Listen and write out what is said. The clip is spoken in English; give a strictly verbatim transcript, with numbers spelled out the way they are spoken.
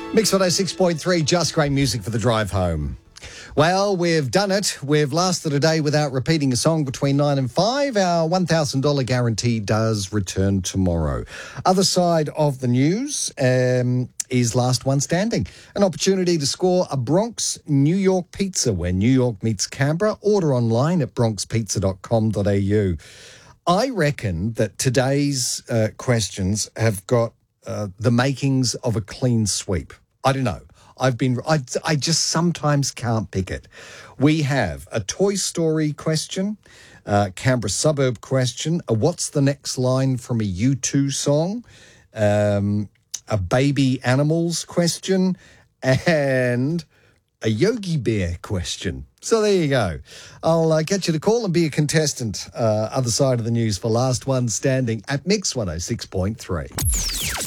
Mix one oh six point three, just great music for the drive home. Well, we've done it. We've lasted a day without repeating a song between nine and five. Our one thousand dollars guarantee does return tomorrow. Other side of the news um, is Last One Standing. An opportunity to score a Bronx New York pizza where New York meets Canberra. Order online at bronx pizza dot com dot a u. I reckon that today's uh, questions have got uh, the makings of a clean sweep. I don't know. I've been, I, I just sometimes can't pick it. We have a Toy Story question, uh, Canberra suburb question, a what's the next line from a U two song, um, a baby animals question, and a Yogi Bear question. So there you go. I'll uh, get you to call and be a contestant, uh, other side of the news for Last One Standing at Mix one oh six point three.